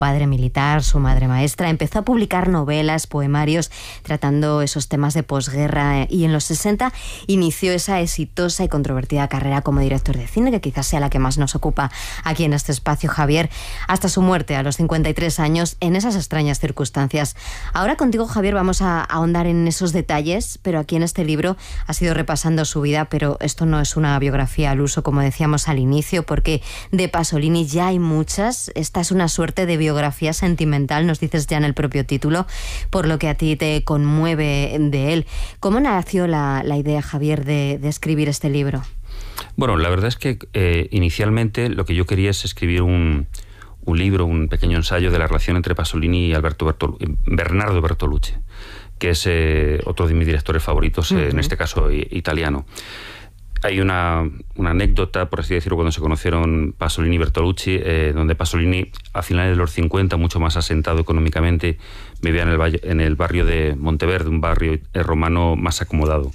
padre militar, su madre maestra. Empezó a publicar novelas, poemarios, tratando esos temas de posguerra, y en los 60 inició esa exitosa y controvertida carrera como director de cine, que quizás sea la que más nos ocupa aquí en este espacio, Javier, hasta su muerte a los 53 años en esas extrañas circunstancias. Ahora contigo, Javier, vamos a ahondar en esos detalles, pero aquí en este libro has ido repasando su vida, pero esto no es una biografía al uso, como decíamos al inicio, porque de Pasolini ya hay muchas. Esta es una suerte de biografía sentimental, nos dices ya en el propio título, por lo que a ti te conmueve de él. ¿Cómo nació la idea, Javier, de escribir este libro? Bueno, la verdad es que inicialmente lo que yo quería es escribir un libro, un pequeño ensayo de la relación entre Pasolini y Bernardo Bertolucci, que es otro de mis directores favoritos, en este caso italiano. Hay una anécdota, por así decirlo, cuando se conocieron Pasolini y Bertolucci, donde Pasolini, a finales de los 50, mucho más asentado económicamente, vivía en el barrio de Monteverde, un barrio romano más acomodado.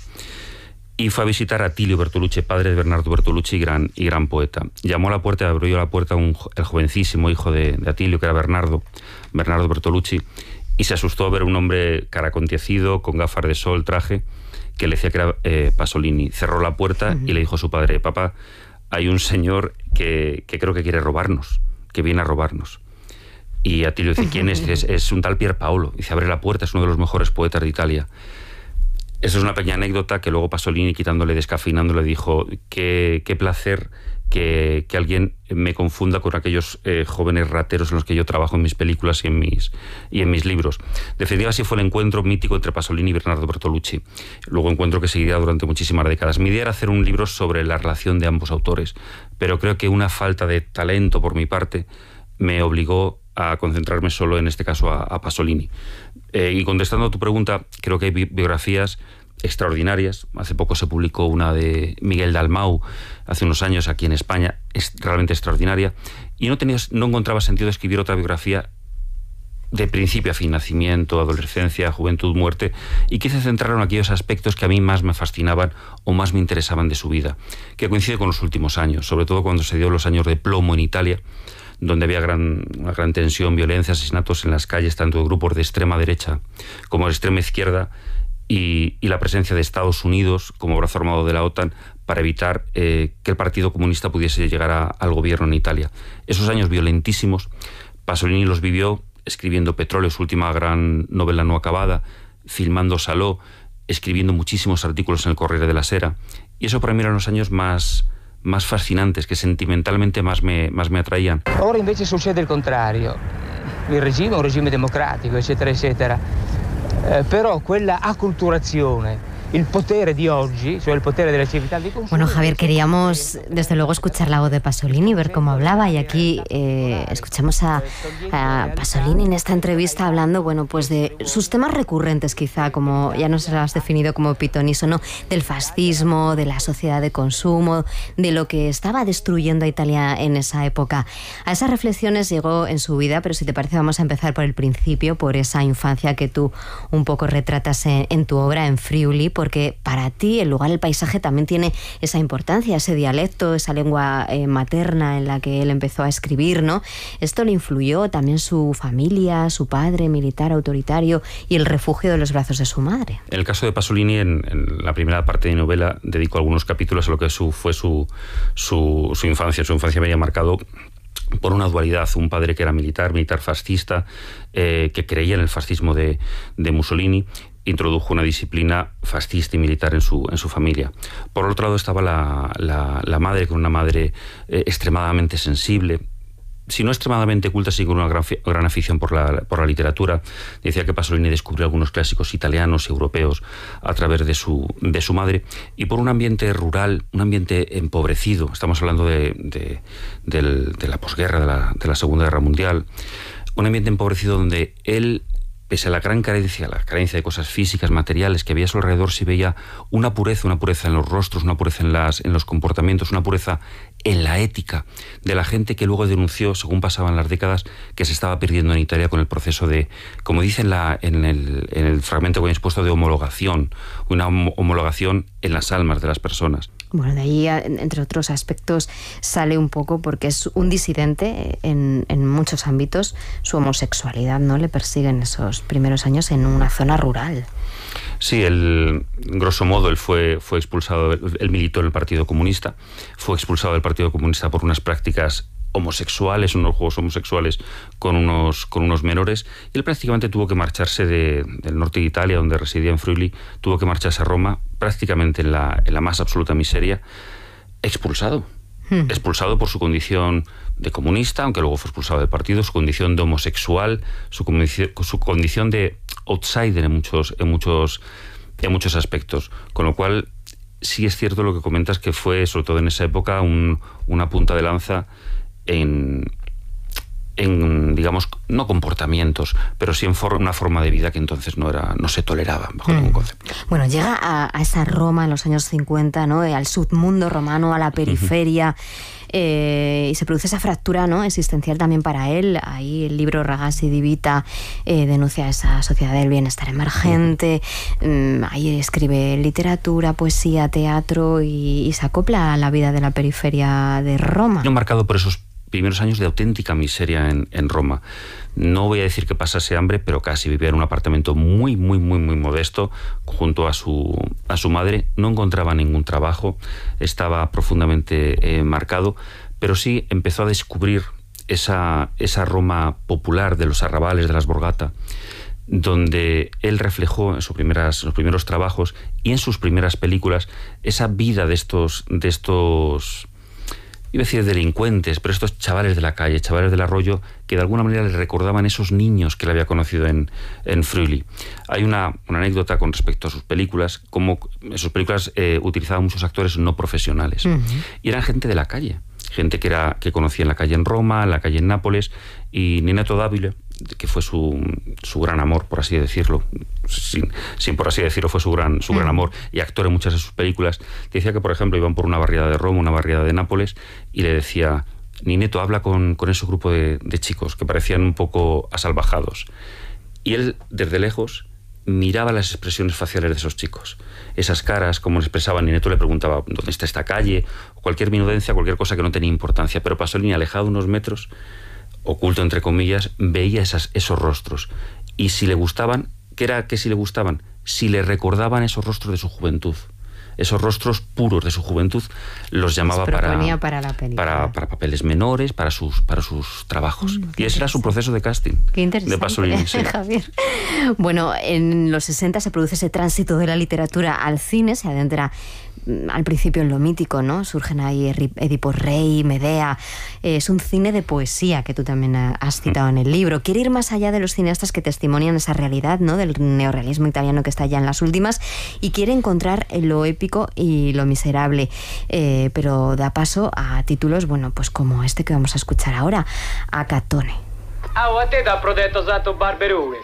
Y fue a visitar a Attilio Bertolucci, padre de Bernardo Bertolucci y gran poeta. Llamó a la puerta, abrió la puerta el jovencísimo hijo de Attilio, que era Bernardo Bertolucci, y se asustó a ver un hombre caracontiecido, con gafas de sol, traje, que le decía que era Pasolini. Cerró la puerta y le dijo a su padre: papá, hay un señor que creo que quiere robarnos, que viene a robarnos. Y Attilio dice: ¿quién es? Es un tal Pier Paolo. Dice: abre la puerta, es uno de los mejores poetas de Italia. Esa es una pequeña anécdota que luego Pasolini, quitándole, descafeinando, le dijo: qué placer que alguien me confunda con aquellos jóvenes rateros en los que yo trabajo en mis películas y en mis libros. Definitivamente así fue el encuentro mítico entre Pasolini y Bernardo Bertolucci. Luego encuentro que seguiría durante muchísimas décadas. Mi idea era hacer un libro sobre la relación de ambos autores, pero creo que una falta de talento por mi parte me obligó a concentrarme solo, en este caso, a Pasolini. Y contestando a tu pregunta, creo que hay biografías extraordinarias. Hace poco se publicó una de Miguel Dalmau, hace unos años, aquí en España. Es realmente extraordinaria. Y no encontraba sentido escribir otra biografía de principio a fin: nacimiento, adolescencia, juventud, muerte, y quise centrarlo en aquellos aspectos que a mí más me fascinaban o más me interesaban de su vida, que coincide con los últimos años, sobre todo cuando se dio los años de plomo en Italia, donde había una gran tensión, violencia, asesinatos en las calles, tanto de grupos de extrema derecha como de extrema izquierda, y la presencia de Estados Unidos como brazo armado de la OTAN para evitar que el Partido Comunista pudiese llegar al gobierno en Italia. Esos años violentísimos, Pasolini los vivió escribiendo Petróleo, su última gran novela no acabada, filmando Salò, escribiendo muchísimos artículos en el Corriere della Sera. Y eso para mí eran los años más fascinantes, que sentimentalmente más me atraían. Ora invece succede il contrario. Il regime è un regime democratico, eccetera, eccetera. Però quella acculturazione, el potere de hoy, el potere de la civiltà di consumo. Bueno, Javier, queríamos desde luego escuchar la voz de Pasolini, ver cómo hablaba, y aquí escuchamos a Pasolini en esta entrevista hablando, bueno, pues de sus temas recurrentes, quizá, como ya nos lo has definido como pitoniso, ¿no? Del fascismo, de la sociedad de consumo, de lo que estaba destruyendo a Italia en esa época. A esas reflexiones llegó en su vida, pero si te parece vamos a empezar por el principio, por esa infancia que tú un poco retratas en tu obra, en Friuli, porque para ti el lugar, el paisaje también tiene esa importancia, ese dialecto, esa lengua materna en la que él empezó a escribir, ¿no? Esto le influyó también su familia, su padre militar autoritario y el refugio de los brazos de su madre. En el caso de Pasolini, en la primera parte de mi novela, dedico algunos capítulos a lo que fue su infancia. Su infancia me había marcado por una dualidad: un padre que era militar fascista, que creía en el fascismo de Mussolini, introdujo una disciplina fascista y militar en su familia. Por otro lado estaba la madre, con una madre extremadamente sensible, si no extremadamente culta, sí con una gran afición por la literatura. Decía que Pasolini descubrió algunos clásicos italianos y europeos a través de su madre, y por un ambiente rural, un ambiente empobrecido. Estamos hablando de la posguerra, de la Segunda Guerra Mundial. Un ambiente empobrecido donde él, pese a la gran carencia, de cosas físicas, materiales que había a su alrededor, se veía una pureza en los rostros, una pureza en los comportamientos, una pureza en la ética de la gente, que luego denunció, según pasaban las décadas, que se estaba perdiendo en Italia con el proceso de, como dice en el fragmento que he expuesto, de homologación, una homologación en las almas de las personas. Bueno, de ahí, entre otros aspectos, sale un poco porque es un disidente en muchos ámbitos. Su homosexualidad, ¿no?, le persigue en esos primeros años en una zona rural. Sí, grosso modo, él fue expulsado, él militó en el Partido Comunista, fue expulsado del Partido Comunista por unas prácticas homosexuales, unos juegos homosexuales con unos menores, y él prácticamente tuvo que marcharse del norte de Italia, donde residía en Friuli, tuvo que marcharse a Roma, prácticamente en la más absoluta miseria, expulsado por su condición de comunista, aunque luego fue expulsado del partido, su condición de homosexual, su condición de outsider en muchos aspectos, con lo cual sí es cierto lo que comentas, que fue, sobre todo en esa época, una punta de lanza en digamos, no comportamientos, pero sí en una forma de vida que entonces no se toleraba bajo ningún concepto. Bueno, llega a esa Roma en los años 50, ¿no?, al submundo romano, a la periferia, y se produce esa fractura, ¿no?, existencial también para él. Ahí el libro Ragazzi di Vita denuncia esa sociedad del bienestar emergente. Ahí escribe literatura, poesía, teatro y se acopla a la vida de la periferia de Roma. No marcado por esos primeros años de auténtica miseria en Roma. No voy a decir que pasase hambre, pero casi. Vivía en un apartamento muy, muy, muy, muy modesto junto a su madre. No encontraba ningún trabajo, estaba profundamente marcado, pero sí empezó a descubrir esa Roma popular de los arrabales, de las Borgata, donde él reflejó en sus primeros trabajos y en sus primeras películas esa vida de estos iba a decir delincuentes, pero estos chavales de la calle, chavales del arroyo, que de alguna manera le recordaban esos niños que él había conocido en Friuli. Hay una anécdota con respecto a sus películas, como en sus películas utilizaban muchos actores no profesionales. Y eran gente de la calle, gente que conocía en la calle en Roma, en la calle en Nápoles, y Ninetto Davide, que fue su gran amor, por así decirlo, sin por así decirlo, fue su gran amor, y actor en muchas de sus películas, que decía que, por ejemplo, iban por una barriada de Roma, una barriada de Nápoles, y le decía: Ninetto, habla con ese grupo de chicos que parecían un poco asalvajados. Y él, desde lejos, miraba las expresiones faciales de esos chicos, esas caras, cómo se expresaban. Ninetto le preguntaba dónde está esta calle, o cualquier minudencia, cualquier cosa que no tenía importancia, pero Pasolini, alejado unos metros, oculto entre comillas, veía esos rostros, y si le gustaban, ¿qué era que si le gustaban? Si le recordaban esos rostros de su juventud, esos rostros puros de su juventud, los llamaba para papeles menores, para sus trabajos. Y ese era su proceso de casting. Qué interesante, de Pasolini, sí. Javier. Bueno, en los 60 se produce ese tránsito de la literatura al cine, se adentra al principio en lo mítico, ¿no? Surgen ahí Edipo Rey, Medea. Es un cine de poesía que tú también has citado en el libro. Quiere ir más allá de los cineastas que testimonian esa realidad, ¿no?, del neorrealismo italiano que está ya en las últimas, y quiere encontrar lo épico y lo miserable, pero da paso a títulos, bueno, pues como este que vamos a escuchar ahora, a Catone. A te t'ha protetto Santo Barberone.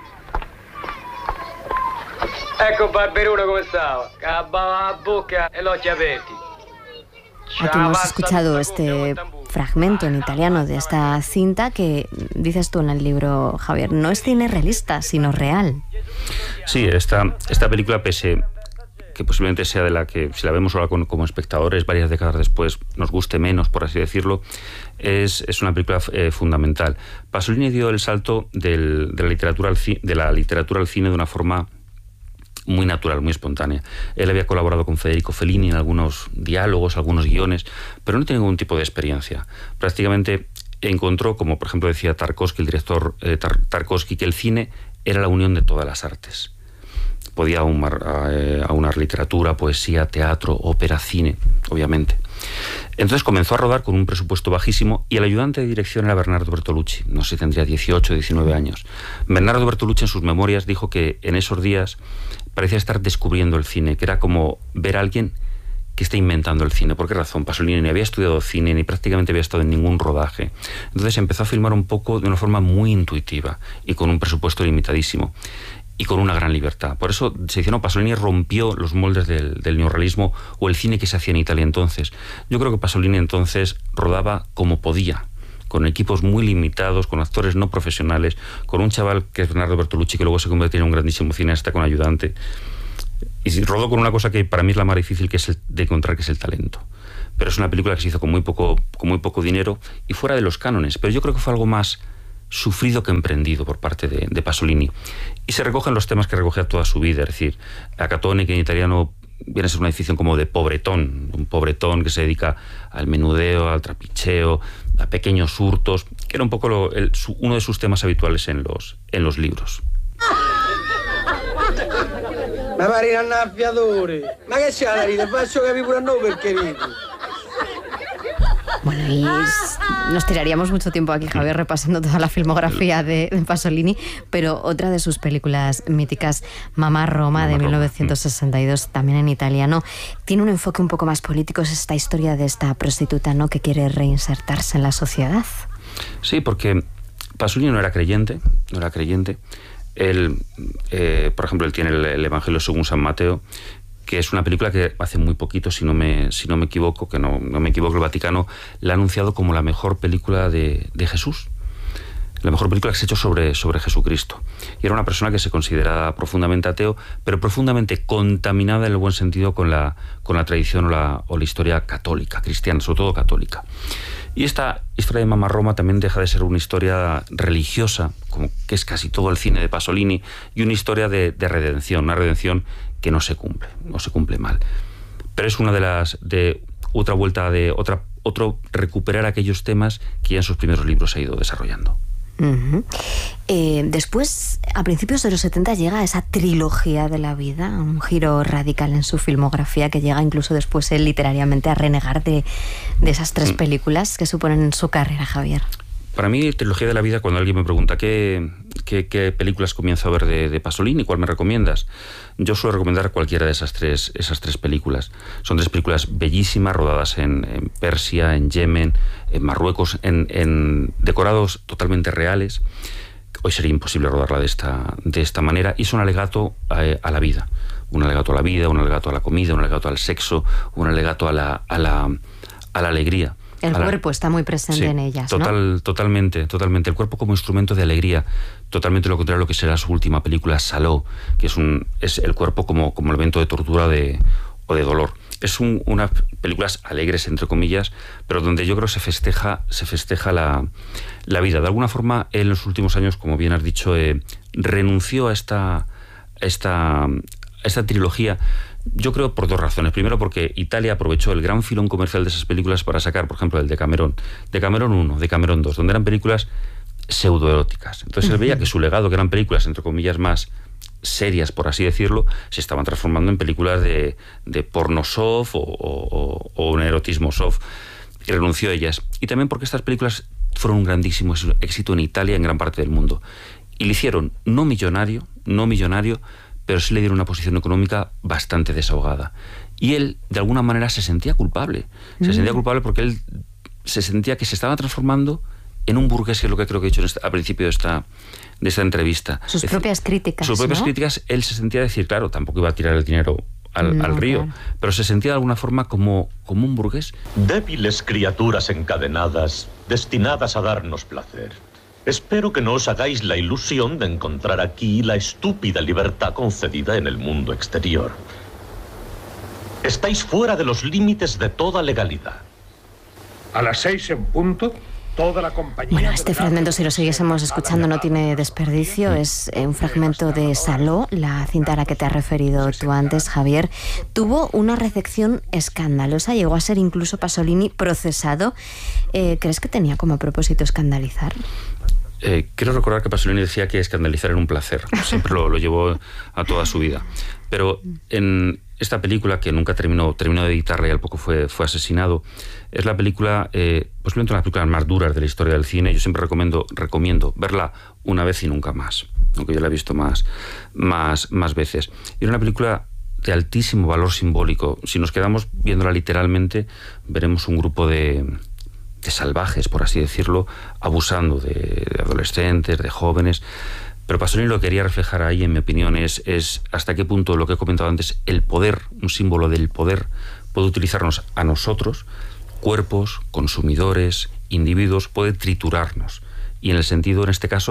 Ecco Barberone come stava, cabbava la bocca e los occhi aperti. Aquí hemos escuchado este fragmento en italiano de esta cinta que, dices tú en el libro, Javier, no es cine realista, sino real. Sí, esta película, pese que posiblemente sea de la que, si la vemos ahora como espectadores varias décadas después, nos guste menos, por así decirlo, es una película fundamental. Pasolini dio el salto de la literatura al cine de una forma muy natural, muy espontánea. Él había colaborado con Federico Fellini en algunos diálogos, algunos guiones, pero no tenía ningún tipo de experiencia. Prácticamente encontró, como por ejemplo decía Tarkovsky, el director Tarkovsky, que el cine era la unión de todas las artes. Podía aunar literatura, poesía, teatro, ópera, cine, obviamente. Entonces comenzó a rodar con un presupuesto bajísimo, y el ayudante de dirección era Bernardo Bertolucci. No sé, tendría 18 o 19 años. Bernardo Bertolucci en sus memorias dijo que en esos días parecía estar descubriendo el cine, que era como ver a alguien que está inventando el cine. ¿Por qué razón? Pasolini ni había estudiado cine, ni prácticamente había estado en ningún rodaje. Entonces empezó a filmar un poco de una forma muy intuitiva y con un presupuesto limitadísimo y con una gran libertad. Por eso se dice, no, Pasolini rompió los moldes del neorrealismo o el cine que se hacía en Italia entonces. Yo creo que Pasolini entonces rodaba como podía, con equipos muy limitados, con actores no profesionales, con un chaval que es Bernardo Bertolucci, que luego se convirtió en un grandísimo cineasta con ayudante. Y rodó con una cosa que para mí es la más difícil, que es de encontrar, que es el talento. Pero es una película que se hizo con muy poco dinero y fuera de los cánones. Pero yo creo que fue algo más sufrido que emprendido por parte de Pasolini. Y se recogen los temas que recogía toda su vida. Es decir, Acatone, que en italiano viene a ser una definición como de pobretón. Un pobretón que se dedica al menudeo, al trapicheo, a pequeños hurtos, que era un poco uno de sus temas habituales en los libros. Ma pare un annaffiatore. Ma che c'è la ride? Faccio capire pure a noi perché ridi. Bueno, y nos tiraríamos mucho tiempo aquí, Javier, repasando toda la filmografía de Pasolini, pero otra de sus películas míticas, Mamá Roma, de 1962, también en italiano, tiene un enfoque un poco más político. Es esta historia de esta prostituta, ¿no?, que quiere reinsertarse en la sociedad. Sí, porque Pasolini no era creyente. Él, por ejemplo, él tiene el Evangelio según San Mateo, que es una película que hace muy poquito, si no me equivoco, el Vaticano la ha anunciado como la mejor película de Jesús, la mejor película que se ha hecho sobre Jesucristo. Y era una persona que se consideraba profundamente ateo, pero profundamente contaminada en el buen sentido con la tradición o la historia católica, cristiana, sobre todo católica. Y esta historia de Mamá Roma también deja de ser una historia religiosa, como que es casi todo el cine de Pasolini, y una historia de redención, una redención que no se cumple mal. Pero es una de otro recuperar aquellos temas que ya en sus primeros libros se ha ido desarrollando. Uh-huh. Después, a principios de los 70, llega esa trilogía de la vida, un giro radical en su filmografía que llega incluso después él literariamente a renegar de esas 3 películas que suponen en su carrera, Javier. Para mí, trilogía de la vida, cuando alguien me pregunta qué películas comienzo a ver de Pasolini, ¿cuál me recomiendas? Yo suelo recomendar cualquiera de esas tres películas. Son 3 películas bellísimas, rodadas en Persia, en Yemen, en Marruecos, en decorados totalmente reales. Hoy sería imposible rodarla de esta manera, y es un alegato a la vida. Un alegato a la vida, un alegato a la comida, un alegato al sexo, un alegato a la alegría. El cuerpo está muy presente en ellas, ¿no? Totalmente. El cuerpo como instrumento de alegría. Totalmente lo contrario a lo que será su última película, Saló, que es el cuerpo como elemento de tortura o de dolor. Es unas películas alegres, entre comillas, pero donde yo creo que se festeja la vida. De alguna forma, él en los últimos años, como bien has dicho, renunció a esta trilogía. Yo creo por 2 razones. Primero, porque Italia aprovechó el gran filón comercial de esas películas para sacar, por ejemplo, el Decamerón 1, Decamerón 2, donde eran películas pseudoeróticas. Entonces él veía que su legado, que eran películas, entre comillas, más serias, por así decirlo, se estaban transformando en películas de porno soft o un erotismo soft, y renunció a ellas. Y también porque estas películas fueron un grandísimo éxito en Italia y en gran parte del mundo. Y le hicieron no millonario, pero sí le dieron una posición económica bastante desahogada. Y él, de alguna manera, se sentía culpable. Se sentía culpable porque él se sentía que se estaba transformando en un burgués, que es lo que creo que he dicho al principio de esta entrevista. Sus propias críticas, Sus propias críticas, él se sentía decir, claro, tampoco iba a tirar el dinero al río, claro, pero se sentía de alguna forma como un burgués. Débiles criaturas encadenadas, destinadas a darnos placer. Espero que no os hagáis la ilusión de encontrar aquí la estúpida libertad concedida en el mundo exterior. Estáis fuera de los límites de toda legalidad. A las 6 en punto, toda la compañía... Bueno, este fragmento, si lo siguiésemos escuchando, no tiene desperdicio. Es un fragmento de Saló, la cinta a la que te has referido tú antes, Javier. Tuvo una recepción escandalosa, llegó a ser incluso Pasolini procesado. ¿Crees que tenía como propósito escandalizar? Quiero recordar que Pasolini decía que escandalizar era un placer. Siempre lo llevó a toda su vida. Pero en esta película, que nunca terminó de editarla y al poco fue asesinado, es la película, posiblemente una de las películas más duras de la historia del cine. Yo siempre recomiendo verla una vez y nunca más, aunque yo la he visto más veces. Y era una película de altísimo valor simbólico. Si nos quedamos viéndola literalmente, veremos un grupo de salvajes, por así decirlo, abusando de adolescentes, de jóvenes. Pero Pasolini lo que quería reflejar ahí, en mi opinión, es hasta qué punto, lo que he comentado antes, el poder, un símbolo del poder, puede utilizarnos a nosotros, cuerpos, consumidores, individuos, puede triturarnos. Y en el sentido, en este caso,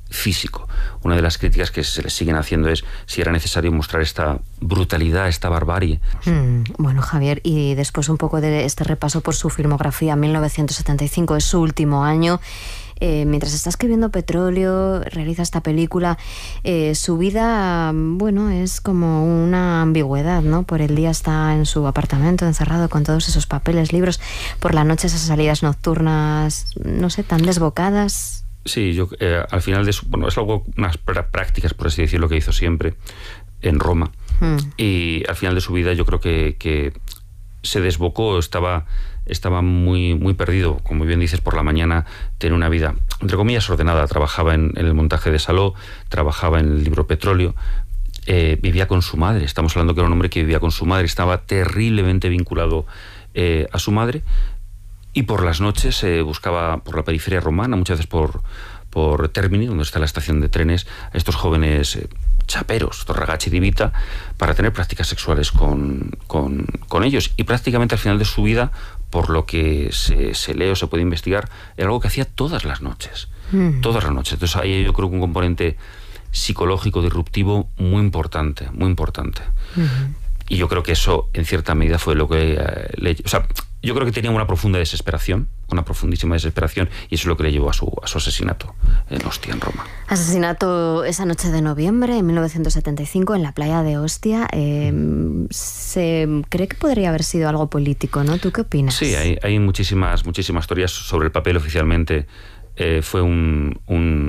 físico. Una de las críticas que se le siguen haciendo es si era necesario mostrar esta brutalidad, esta barbarie. Bueno, Javier, y después un poco de este repaso por su filmografía. 1975 es su último año. Mientras está escribiendo Petróleo, realiza esta película, su vida, bueno, es como una ambigüedad, ¿no? Por el día está en su apartamento encerrado con todos esos papeles, libros, por la noche esas salidas nocturnas, no sé, tan desbocadas. Sí, yo al final de su, bueno, es algo, unas prácticas, por así decirlo, que hizo siempre en Roma. Y al final de su vida yo creo que se desbocó, estaba muy perdido. Como bien dices, por la mañana tenía una vida, entre comillas, ordenada. Trabajaba en el montaje de Saló, trabajaba en el libro Petróleo, vivía con su madre. Estamos hablando que era un hombre que vivía con su madre, estaba terriblemente vinculado a su madre. Y por las noches buscaba por la periferia romana, muchas veces por Termini, donde está la estación de trenes, a estos jóvenes chaperos, estos ragazzi di vita, para tener prácticas sexuales con ellos. Y prácticamente al final de su vida, por lo que se lee o se puede investigar, era algo que hacía todas las noches. Todas las noches. Entonces ahí yo creo que un componente psicológico disruptivo muy importante, muy importante. Y yo creo que eso, en cierta medida, fue lo que o sea, yo creo que tenía una profunda desesperación, una profundísima desesperación, y eso es lo que le llevó a su asesinato en Ostia, en Roma. Asesinato esa noche de noviembre de 1975 en la playa de Ostia. Se cree que podría haber sido algo político, ¿no? ¿Tú qué opinas? Sí, hay muchísimas teorías sobre el papel. Oficialmente fue un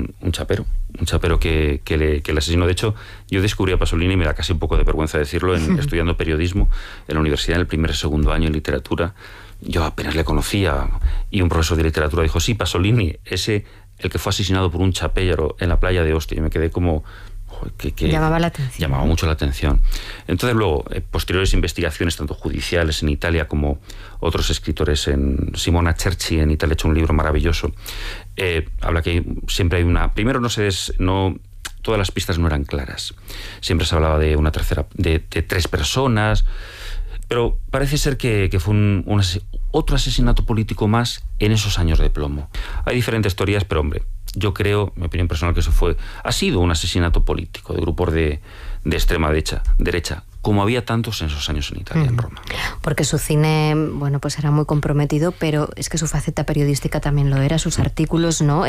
chapero que le asesinó. De hecho, yo descubrí a Pasolini, y me da casi un poco de vergüenza decirlo, estudiando periodismo en la universidad, en el primer y segundo año en literatura. Yo apenas le conocía, y un profesor de literatura dijo: sí, Pasolini, el que fue asesinado por un chapero en la playa de Ostia. Y me quedé como... que llamaba la atención. Llamaba mucho la atención. Entonces luego, posteriores investigaciones, tanto judiciales en Italia como otros escritores, en Simona Cerci en Italia ha hecho un libro maravilloso, habla que siempre hay una... Primero, todas las pistas no eran claras. Siempre se hablaba de una tercera, de tres personas, pero parece ser que fue otro asesinato político más en esos años de plomo. Hay diferentes teorías, pero hombre, yo creo, mi opinión personal, que eso ha sido un asesinato político de grupos de extrema derecha, como había tantos en esos años en Italia, en Roma. Porque su cine, bueno, pues era muy comprometido, pero es que su faceta periodística también lo era, sus artículos, ¿no?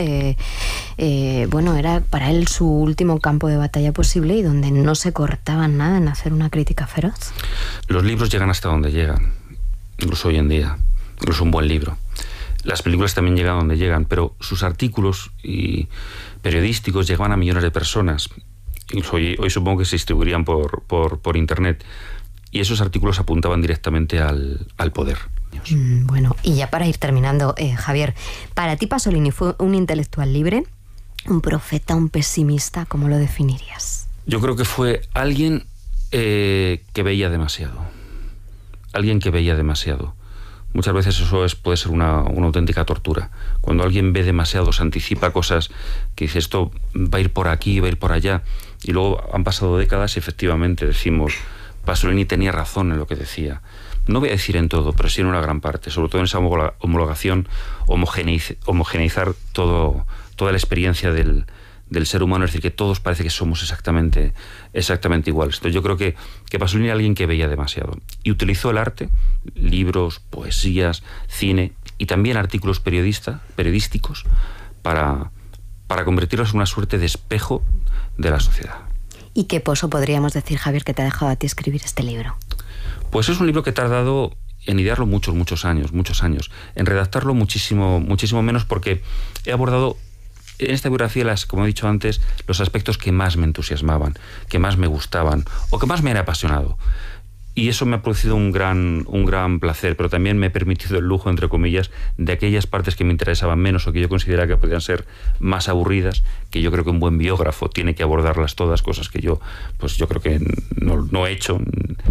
Bueno, era para él su último campo de batalla posible, y donde no se cortaba nada en hacer una crítica feroz. Los libros llegan hasta donde llegan, incluso hoy en día, incluso un buen libro. Las películas también llegan donde llegan, pero sus artículos y periodísticos llegaban a millones de personas. Incluso hoy supongo que se distribuirían por internet. Y esos artículos apuntaban directamente al poder. Bueno, y ya para ir terminando, Javier, ¿para ti Pasolini fue un intelectual libre, un profeta, un pesimista? ¿Cómo lo definirías? Yo creo que fue alguien que veía demasiado. Alguien que veía demasiado. Muchas veces eso puede ser una auténtica tortura. Cuando alguien ve demasiado, se anticipa cosas que dice: esto va a ir por aquí, va a ir por allá. Y luego han pasado décadas y efectivamente decimos: Pasolini tenía razón en lo que decía. No voy a decir en todo, pero sí en una gran parte. Sobre todo en esa homologación, homogeneizar toda la experiencia del ser humano. Es decir, que todos parece que somos exactamente iguales. Entonces yo creo que Pasolini era alguien que veía demasiado. Y utilizó el arte, libros, poesías, cine y también artículos periodísticos para convertirlos en una suerte de espejo de la sociedad. ¿Y qué pozo podríamos decir, Javier, que te ha dejado a ti escribir este libro? Pues es un libro que he tardado en idearlo muchos años. En redactarlo muchísimo menos, porque he abordado en esta biografía, como he dicho antes, los aspectos que más me entusiasmaban, que más me gustaban o que más me han apasionado. Y eso me ha producido un gran placer, pero también me he permitido el lujo, entre comillas, de aquellas partes que me interesaban menos o que yo consideraba que podían ser más aburridas, que yo creo que un buen biógrafo tiene que abordarlas todas, cosas que yo creo que no he hecho.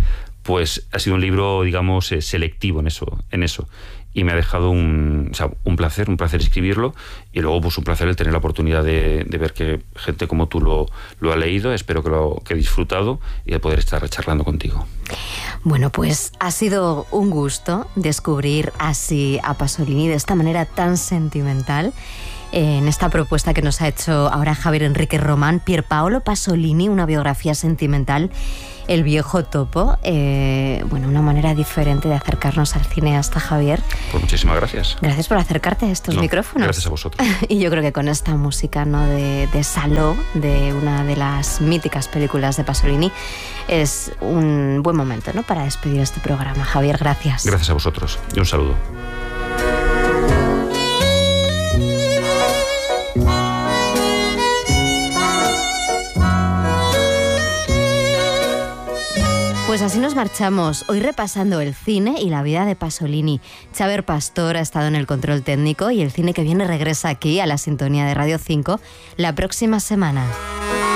Pues ha sido un libro, digamos, selectivo en eso. Y me ha dejado un placer escribirlo, y luego pues un placer el tener la oportunidad de ver que gente como tú lo ha leído. Espero que he disfrutado, y de poder estar charlando contigo. Bueno, pues ha sido un gusto descubrir así a Pasolini de esta manera tan sentimental. en esta propuesta que nos ha hecho ahora Javier Enrique Román, Pier Paolo Pasolini, una biografía sentimental, El viejo topo. Bueno, una manera diferente de acercarnos al cineasta, Javier. Pues muchísimas gracias. Gracias por acercarte a estos micrófonos. Gracias a vosotros. Y yo creo que con esta música, ¿no?, de Salò, de una de las míticas películas de Pasolini, es un buen momento, ¿no?, para despedir este programa. Javier, gracias. Gracias a vosotros y un saludo. Pues así nos marchamos, hoy repasando el cine y la vida de Pasolini. Xaver Pastor ha estado en el control técnico y el cine que viene regresa aquí a la sintonía de Radio 5 la próxima semana.